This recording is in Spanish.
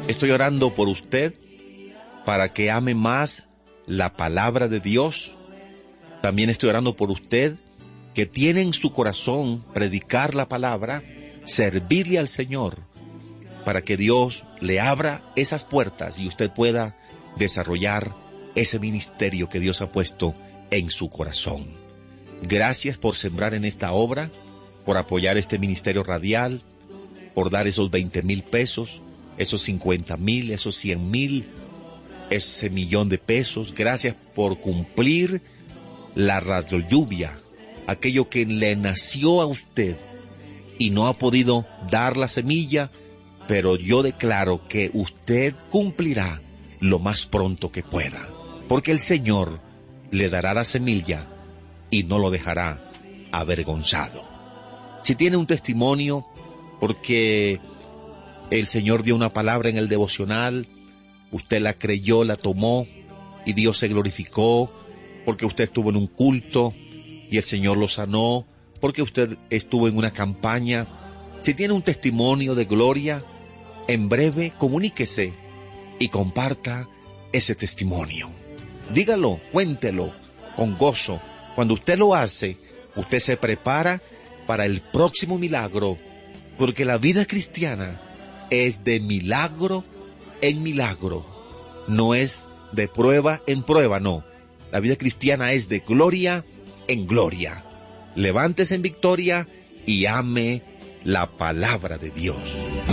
Estoy orando por usted para que ame más la palabra de Dios. También estoy orando por usted que tiene en su corazón predicar la palabra, servirle al Señor, para que Dios le abra esas puertas y usted pueda desarrollar ese ministerio que Dios ha puesto en su corazón. Gracias por sembrar en esta obra, por apoyar este ministerio radial, por dar esos 20,000 pesos, esos 50,000, esos 100,000, ese 1,000,000 de pesos. Gracias por cumplir la radiolluvia, aquello que le nació a usted y no ha podido dar la semilla, pero yo declaro que usted cumplirá lo más pronto que pueda, porque el Señor le dará la semilla y no lo dejará avergonzado. Si tiene un testimonio, porque el Señor dio una palabra en el devocional, usted la creyó, la tomó, y Dios se glorificó, porque usted estuvo en un culto, y el Señor lo sanó, porque usted estuvo en una campaña. Si tiene un testimonio de gloria, en breve comuníquese y comparta ese testimonio. Dígalo, cuéntelo con gozo. Cuando usted lo hace, usted se prepara para el próximo milagro, porque la vida cristiana es de milagro en milagro, no es de prueba en prueba, no. La vida cristiana es de gloria en gloria. Levántese en victoria y ame la palabra de Dios.